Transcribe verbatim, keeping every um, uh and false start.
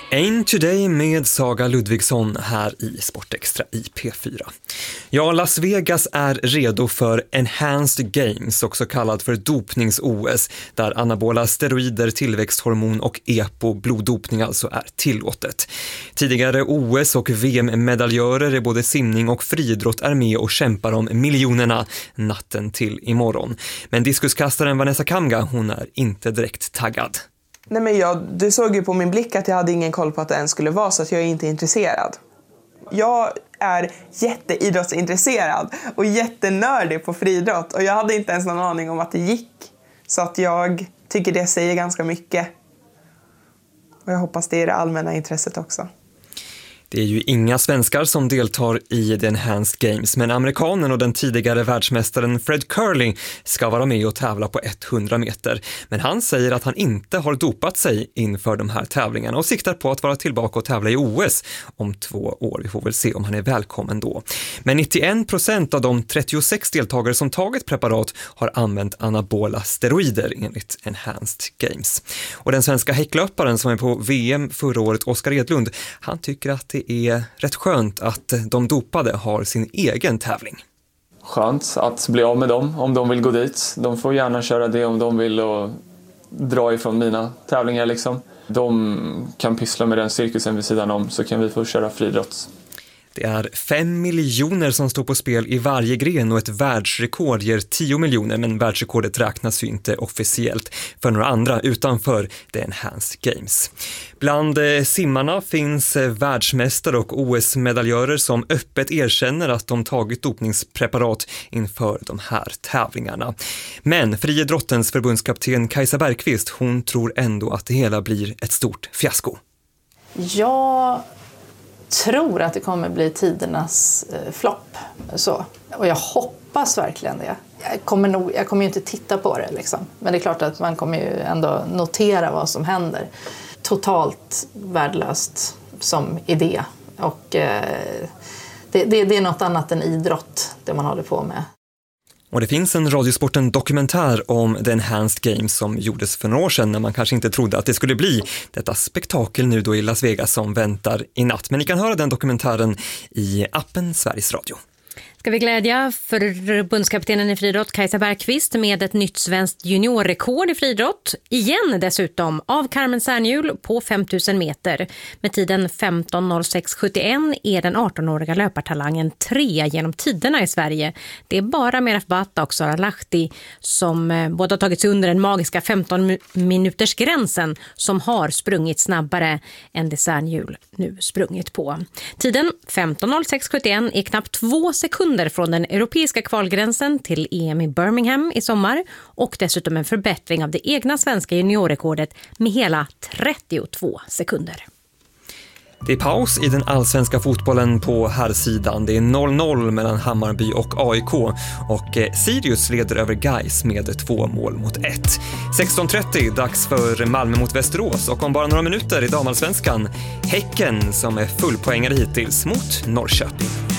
Ain Today med Saga Ludvigsson här i Sportextra i P fyra. Ja, Las Vegas är redo för Enhanced Games, också kallad för dopnings-O S, där anabola steroider, tillväxthormon och epo, bloddopning alltså är tillåtet. Tidigare O S- och V M-medaljörer i både simning och friidrott är med och kämpar om miljonerna natten till imorgon. Men diskuskastaren Vanessa Kamga, hon är inte direkt taggad. Nej, men jag, du såg ju på min blick att jag hade ingen koll på att det ens skulle vara, så att jag är inte intresserad. Jag är jätteidrottsintresserad och jättenördig på friidrott, och jag hade inte ens någon aning om att det gick. Så att jag tycker det säger ganska mycket. Och jag hoppas det är det allmänna intresset också. Det är ju inga svenskar som deltar i The Enhanced Games, men amerikanen och den tidigare världsmästaren Fred Curling ska vara med och tävla på hundra meter. Men han säger att han inte har dopat sig inför de här tävlingarna och siktar på att vara tillbaka och tävla i O S om två år. Vi får väl se om han är välkommen då. Men nittioen procent av de trettiosex deltagare som tagit preparat har använt anabola steroider enligt Enhanced Games. Och den svenska häcklöparen som är på V M förra året, Oskar Edlund, han tycker att det är rätt skönt att de dopade har sin egen tävling. Skönt att bli av med dem om de vill gå dit. De får gärna köra det om de vill och dra ifrån mina tävlingar liksom. De kan pyssla med den cirkusen vid sidan om, så kan vi få köra friidrott. Det är fem miljoner som står på spel i varje gren och ett världsrekord ger tio miljoner, men världsrekordet räknas ju inte officiellt för några andra utanför The Enhanced Games. Bland simmarna finns världsmästare och O S-medaljörer som öppet erkänner att de tagit dopningspreparat inför de här tävlingarna. Men friidrottens förbundskapten Kajsa Bergqvist, hon tror ändå att det hela blir ett stort fiasko. Ja... tror att det kommer bli tidernas eh, flopp. Så. Och jag hoppas verkligen det. Jag kommer, nog, jag kommer ju inte titta på det liksom. Men det är klart att man kommer ju ändå notera vad som händer. Totalt värdelöst som idé. Och eh, det, det, det är något annat än idrott, det man håller på med. Och det finns en Radiosporten dokumentär om The Enhanced Games som gjordes för några år sedan, när man kanske inte trodde att det skulle bli detta spektakel nu då i Las Vegas som väntar i natt. Men ni kan höra den dokumentären i appen Sveriges Radio. Ska vi glädja förbundskaptenen i friidrott Kajsa Bergqvist med ett nytt svenskt juniorrekord i friidrott. Igen dessutom av Carmen Särnhjul på femtusen meter. Med tiden femton noll sex sjuttioen är den arton-åriga löpartalangen trea genom tiderna i Sverige. Det är bara Meraf Bata och Sara Lahti som båda har tagit sig under den magiska femton minuters gränsen som har sprungit snabbare än det Särnhjul nu sprungit på. Tiden femton noll sex sjuttioen är knappt två sekunder från den europeiska kvalgränsen till E M i Birmingham i sommar, och dessutom en förbättring av det egna svenska juniorrekordet med hela trettiotvå sekunder. Det är paus i den allsvenska fotbollen på här sidan. Det är noll noll mellan Hammarby och A I K och Sirius leder över Gais med två mål mot ett. sexton trettio, dags för Malmö mot Västerås, och om bara några minuter i damallsvenskan Häcken som är fullpoängare hittills mot Norrköping.